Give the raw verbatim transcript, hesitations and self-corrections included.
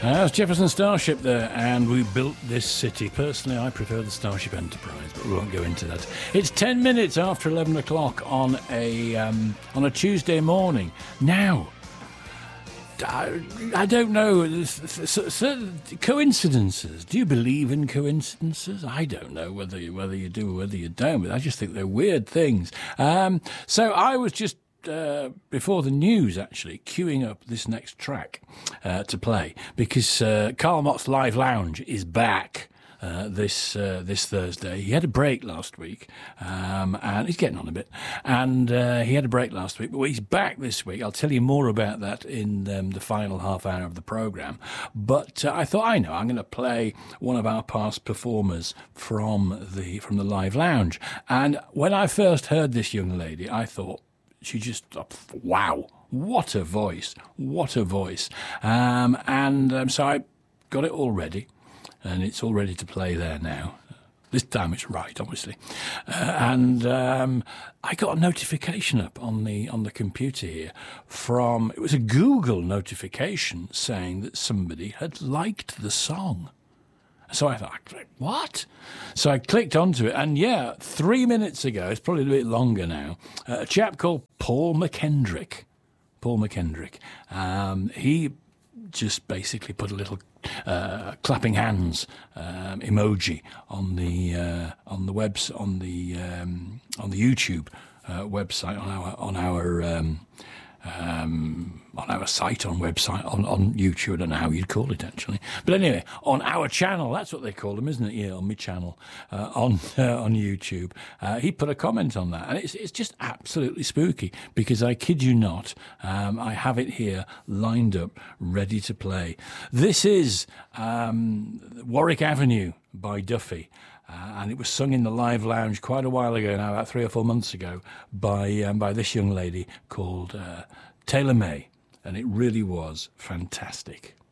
That's Jefferson Starship there, and we built this city. Personally, I prefer the Starship Enterprise, but we won't go into that. It's ten minutes after eleven o'clock on a um, on a Tuesday morning. Now, I, I don't know, certain coincidences. Do you believe in coincidences? I don't know whether you, whether you do or whether you don't, but I just think they're weird things. Um, so I was just Uh, before the news, actually, queuing up this next track uh, to play because uh, Carl Mott's Live Lounge is back uh, this uh, this Thursday. He had a break last week, um, and he's getting on a bit. And uh, he had a break last week, but he's back this week. I'll tell you more about that in um, the final half hour of the programme. But uh, I thought, I know, I'm going to play one of our past performers from the from the Live Lounge. And when I first heard this young lady, I thought, she just, wow, what a voice, what a voice. Um, and um, so I got it all ready, and it's all ready to play there now. This time it's right, obviously. Uh, and um, I got a notification up on the on the computer here from, it was a Google notification saying that somebody had liked the song. So I thought, what? So I clicked onto it, and yeah, three minutes ago, it's probably a bit longer now, uh, a chap called Paul McKendrick. Paul McKendrick. Um, he just basically put a little uh, clapping hands um, emoji on the uh, on the webs on the um, on the YouTube uh, website on our on our. Um, Um, on our site, on website, on, on YouTube. I don't know how you'd call it, actually. But anyway, on our channel, that's what they call them, isn't it? Yeah, on my channel, uh, on uh, on YouTube. Uh, he put a comment on that, and it's it's just absolutely spooky, because I kid you not, um, I have it here lined up, ready to play. This is um, Warwick Avenue by Duffy. Uh, and it was sung in the Live Lounge quite a while ago now, about three or four months ago, by um, by this young lady called uh, Taylor May, and it really was fantastic.